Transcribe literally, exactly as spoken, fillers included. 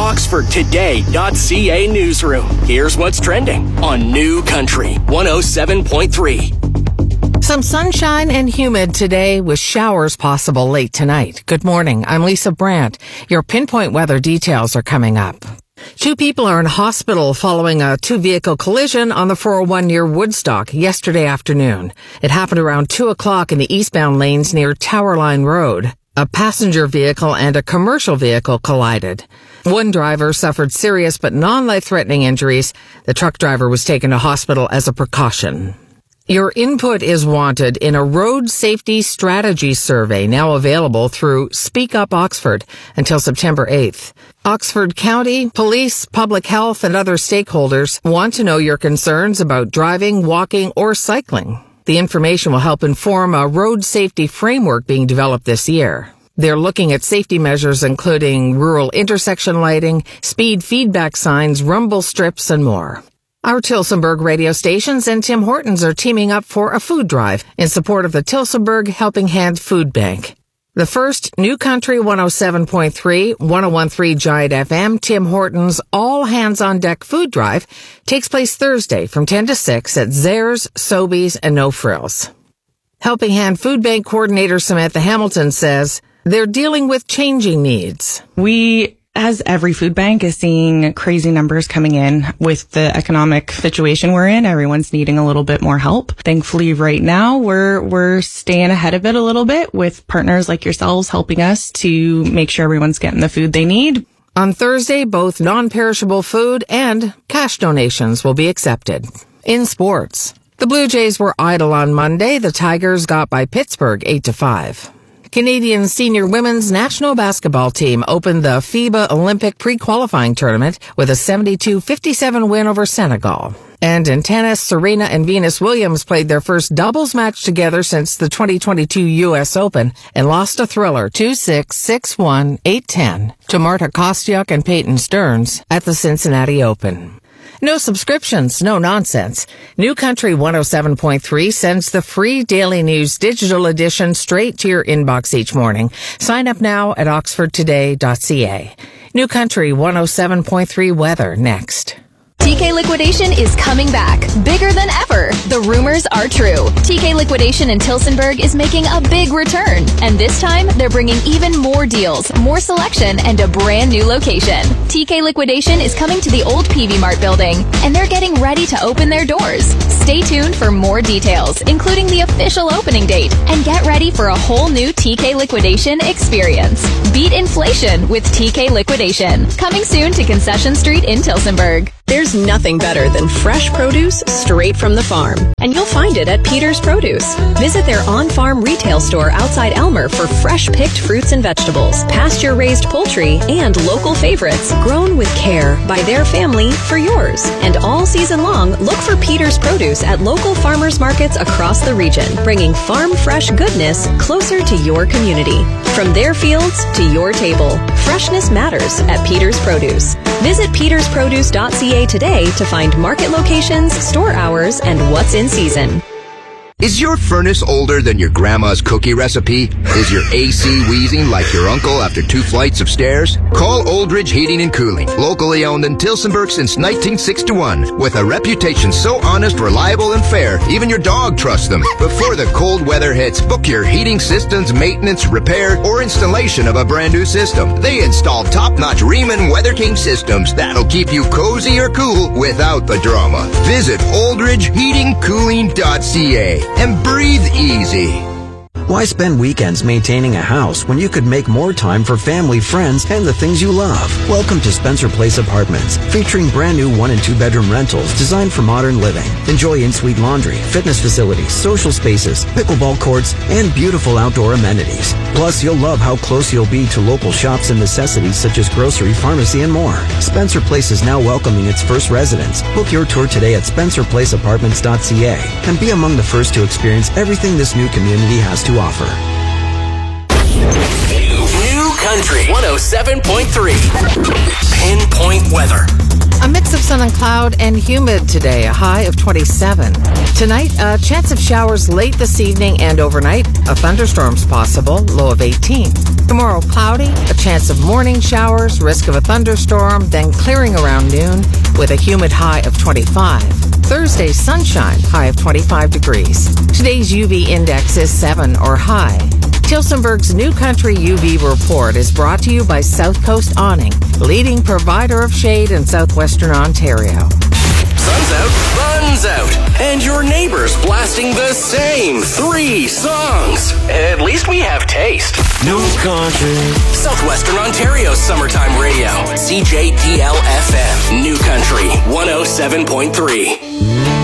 Oxford Today dot C A newsroom. Here's what's trending on New Country one oh seven point three. Some sunshine and humid today with showers possible late tonight. Good morning. I'm Lisa Brandt. Your pinpoint weather details are coming up. Two people are in hospital following a two-vehicle collision on the four oh one near Woodstock yesterday afternoon. It happened around two o'clock in the eastbound lanes near Towerline Road. A passenger vehicle and a commercial vehicle collided. One driver suffered serious but non-life-threatening injuries. The truck driver was taken to hospital as a precaution. Your input is wanted in a road safety strategy survey now available through Speak Up Oxford until September eighth. Oxford County, police, public health, and other stakeholders want to know your concerns about driving, walking, or cycling. The information will help inform a road safety framework being developed this year. They're looking at safety measures including rural intersection lighting, speed feedback signs, rumble strips, and more. Our Tillsonburg radio stations and Tim Hortons are teaming up for a food drive in support of the Tillsonburg Helping Hand Food Bank. The first New Country one oh seven point three, one oh one point three Giant F M, Tim Hortons All Hands on Deck food drive takes place Thursday from ten to six at Zares, Sobeys, and No Frills. Helping Hand Food Bank Coordinator Samantha Hamilton says they're dealing with changing needs. We As every food bank is seeing crazy numbers coming in with the economic situation we're in, everyone's needing a little bit more help. Thankfully, right now, we're we're staying ahead of it a little bit with partners like yourselves helping us to make sure everyone's getting the food they need. On Thursday, both non-perishable food and cash donations will be accepted. In sports, the Blue Jays were idle on Monday. The Tigers got by Pittsburgh eight to five. Canadian senior women's national basketball team opened the FIBA Olympic pre-qualifying tournament with a seventy-two fifty-seven win over Senegal. And in tennis, Serena and Venus Williams played their first doubles match together since the twenty twenty-two U S Open and lost a thriller two six, six one, eight ten to Marta Kostyuk and Peyton Stearns at the Cincinnati Open. No subscriptions, no nonsense. New Country one oh seven point three sends the free Daily News digital edition straight to your inbox each morning. Sign up now at oxford today dot c a. New Country one oh seven point three weather next. T K Liquidation is coming back, bigger than ever. The rumors are true. T K Liquidation in Tillsonburg is making a big return. And this time, they're bringing even more deals, more selection, and a brand new location. T K Liquidation is coming to the old P V Mart building, and they're getting ready to open their doors. Stay tuned for more details, including the official opening date, and get ready for a whole new T K Liquidation experience. Beat inflation with T K Liquidation. Coming soon to Concession Street in Tillsonburg. There's nothing better than fresh produce straight from the farm, and you'll find it at Peter's Produce. Visit their on-farm retail store outside Elmer for fresh picked fruits and vegetables, pasture-raised poultry, and local favorites grown with care by their family for yours. And all season long, look for Peter's Produce at local farmers markets across the region, bringing farm fresh goodness closer to your community. From their fields to your table, freshness matters at Peter's Produce. Visit peters produce dot c a today to find market locations, store hours, and what's in season. Is your furnace older than your grandma's cookie recipe? Is your A C wheezing like your uncle after two flights of stairs? Call Oldridge Heating and Cooling, locally owned in Tillsonburg since nineteen sixty-one. With a reputation so honest, reliable, and fair, even your dog trusts them. Before the cold weather hits, book your heating systems, maintenance, repair, or installation of a brand new system. They install top-notch Riemann Weather King systems that'll keep you cozy or cool without the drama. Visit oldridge heating cooling dot c a. and breathe easy. Why spend weekends maintaining a house when you could make more time for family, friends, and the things you love? Welcome to Spencer Place Apartments, featuring brand new one and two bedroom rentals designed for modern living. Enjoy in-suite laundry, fitness facilities, social spaces, pickleball courts, and beautiful outdoor amenities. Plus, you'll love how close you'll be to local shops and necessities such as grocery, pharmacy, and more. Spencer Place is now welcoming its first residents. Book your tour today at spencer place apartments dot c a and be among the first to experience everything this new community has to offer. New Country one oh seven point three. Pinpoint weather. A mix of sun and cloud and humid today, a high of twenty-seven. Tonight, a chance of showers late this evening and overnight. A thunderstorm's possible, low of eighteen. Tomorrow, cloudy, a chance of morning showers, risk of a thunderstorm, then clearing around noon with a humid high of twenty-five. Thursday, sunshine, high of twenty-five degrees. Today's U V index is seven or high. Tilsonburg's New Country U V report is brought to you by South Coast Awning, leading provider of shade in southwestern Ontario. Sun's out, fun's out, and your neighbor's blasting the same three songs. At least we have taste. New Country. Southwestern Ontario's summertime radio. C J D L F M. New Country one oh seven point three.